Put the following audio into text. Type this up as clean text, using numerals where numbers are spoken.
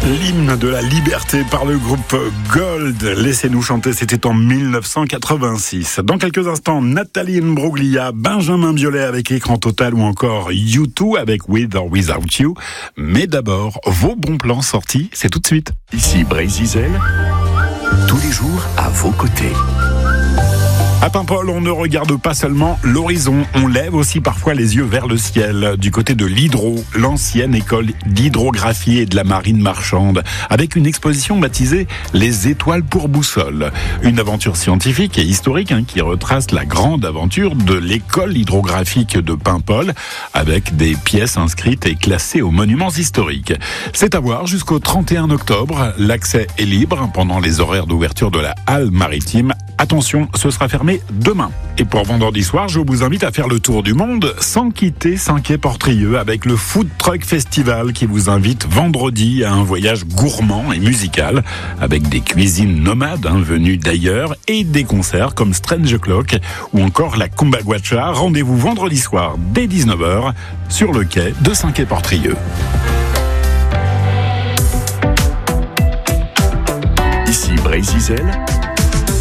L'hymne de la liberté par le groupe Gold. Laissez-nous chanter, c'était en 1986. Dans quelques instants, Nathalie Imbruglia, Benjamin Biolay avec Écran Total ou encore U2 avec With or Without You. Mais d'abord, vos bons plans sortis, c'est tout de suite. Ici Brésil, tous les jours à vos côtés. À Paimpol, on ne regarde pas seulement l'horizon, on lève aussi parfois les yeux vers le ciel, du côté de l'Hydro, l'ancienne école d'hydrographie et de la marine marchande, avec une exposition baptisée « Les étoiles pour boussole ». Une aventure scientifique et historique qui retrace la grande aventure de l'école hydrographique de Paimpol, avec des pièces inscrites et classées aux monuments historiques. C'est à voir jusqu'au 31 octobre, l'accès est libre pendant les horaires d'ouverture de la halle maritime. Attention, ce sera fermé demain. Et pour vendredi soir, je vous invite à faire le tour du monde sans quitter Saint-Quay-Portrieux avec le Food Truck Festival qui vous invite vendredi à un voyage gourmand et musical avec des cuisines nomades venues d'ailleurs et des concerts comme Strange Clock ou encore la Kumbaguacha. Rendez-vous vendredi soir dès 19h sur le quai de Saint-Quay-Portrieux. Ici Brésil,